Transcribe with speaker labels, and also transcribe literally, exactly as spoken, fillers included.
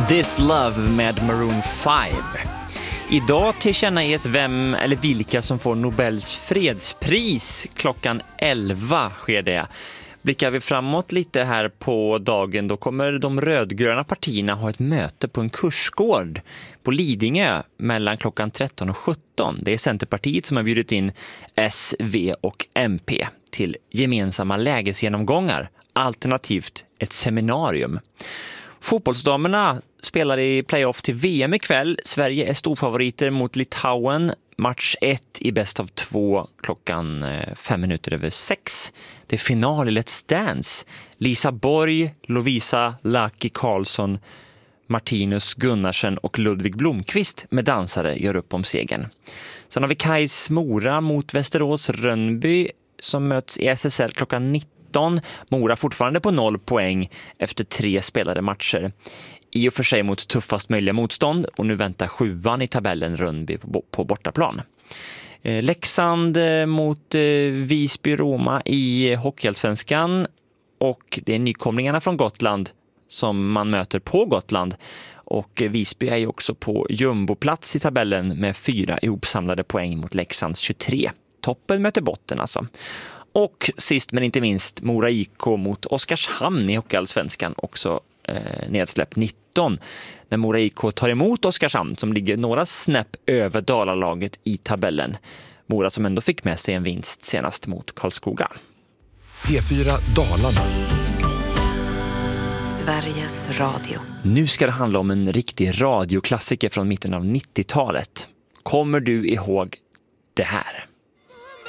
Speaker 1: This Love med Maroon fem. Idag tillkännages vem eller vilka som får Nobels fredspris. Klockan elva sker det. Blickar vi framåt lite här på dagen, då kommer de rödgröna partierna ha ett möte på en kursgård på Lidingö mellan klockan tretton och sjutton. Det är Centerpartiet som har bjudit in S, V och M P till gemensamma lägesgenomgångar, alternativt ett seminarium. Fotbollsdamerna spelar i playoff till V M ikväll. Sverige är storfavoriter mot Litauen. Match ett i bäst av två klockan fem minuter över sex. Det är final i Let's Dance. Lisa Borg, Lovisa Lucky Karlsson, Martinus Gunnarsen och Ludvig Blomqvist med dansare gör upp om segern. Sen har vi Kais Mora mot Västerås Rönnby som möts i S S L klockan nitton. Mora fortfarande på noll poäng efter tre spelade matcher. I och för sig mot tuffast möjliga motstånd, och nu väntar sjuan i tabellen Rönnby på, på bortaplan. Eh, Leksand mot eh, Visby Roma i Hockeyallsvenskan, och det är nykomlingarna från Gotland som man möter på Gotland. Och Visby är ju också på jumboplats i tabellen med fyra ihopsamlade poäng mot Leksands tjugotre. Toppen möter botten alltså. Och sist men inte minst Mora I K mot Oskarshamn i Hockeyallsvenskan, också eh, nedsläpp nitton. När Mora I K tar emot Oskarshamn som ligger några snäpp över Dalalaget i tabellen. Mora som ändå fick med sig en vinst senast mot Karlskoga.
Speaker 2: P fyra Dalarna.
Speaker 3: Sveriges Radio.
Speaker 1: Nu ska det handla om en riktig radioklassiker från mitten av nittiotalet. Kommer du ihåg det här?